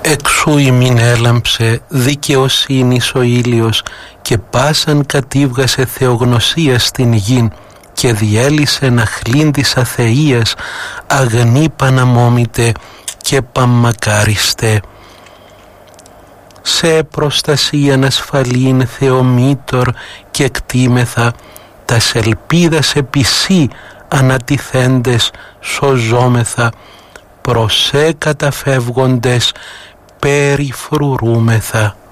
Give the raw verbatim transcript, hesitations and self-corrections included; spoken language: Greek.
Εξού ημίν έλαμψε δικαιοσύνης ο ήλιος και πάσαν κατήβγασε θεογνωσία στην γην και διέλυσε αχλήν της αθείας αγνή παναμόμητε και παμμακάριστε. Σε προστασίαν ασφαλήν Θεομήτωρ και εκτίμεθα τας ελπίδας επισή ανατιθέντες σωζόμεθα προς σε καταφεύγοντες περιφρουρούμεθα.